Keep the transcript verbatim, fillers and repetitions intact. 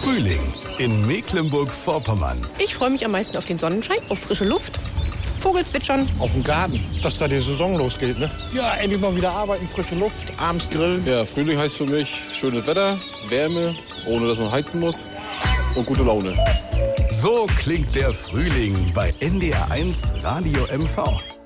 Frühling in Mecklenburg-Vorpommern. Ich freue mich am meisten auf den Sonnenschein, auf frische Luft, Vogelzwitschern. Auf den Garten, dass da die Saison losgeht, ne? Ja, endlich mal wieder arbeiten, frische Luft, abends grillen. Ja, Frühling heißt für mich schönes Wetter, Wärme, ohne dass man heizen muss und gute Laune. So klingt der Frühling bei N D R eins Radio M V.